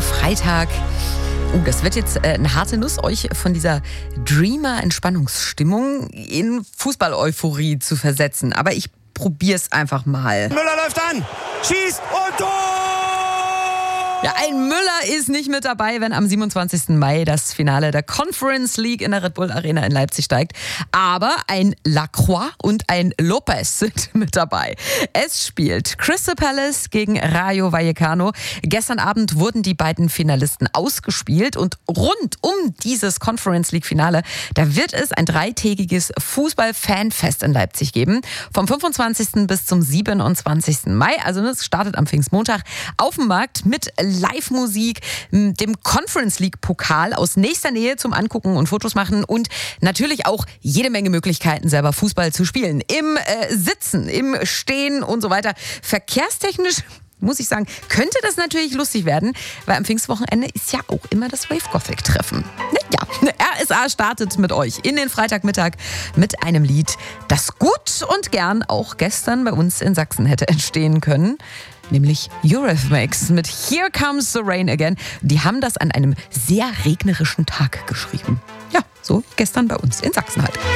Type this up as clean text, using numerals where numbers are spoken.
Freitag. Das wird jetzt eine harte Nuss, euch von dieser Dreamer-Entspannungsstimmung in Fußball-Euphorie zu versetzen. Aber ich probier's einfach mal. Müller läuft an, schießt und Tor! Ja, ein Müller ist nicht mit dabei, wenn am 27. Mai das Finale der Conference League in der Red Bull Arena in Leipzig steigt. Aber ein Lacroix und ein Lopez sind mit dabei. Es spielt Crystal Palace gegen Rayo Vallecano. Gestern Abend wurden die beiden Finalisten ausgespielt und rund um dieses Conference League Finale, da wird es ein 3-tägiges Fußball-Fanfest in Leipzig geben. Vom 25. bis zum 27. Mai, also das startet am Pfingstmontag, auf dem Markt mit Live-Musik, dem Conference League-Pokal aus nächster Nähe zum Angucken und Fotos machen und natürlich auch jede Menge Möglichkeiten, selber Fußball zu spielen. Im Sitzen, im Stehen und so weiter. Verkehrstechnisch, muss ich sagen, könnte das natürlich lustig werden, weil am Pfingstwochenende ist ja auch immer das Wave Gothic-Treffen. Ja, RSA startet mit euch in den Freitagmittag mit einem Lied, das gut und gern auch gestern bei uns in Sachsen hätte entstehen können. Nämlich Eurythmics mit Here Comes the Rain Again. Die haben das an einem sehr regnerischen Tag geschrieben. Ja, so gestern bei uns in Sachsen halt.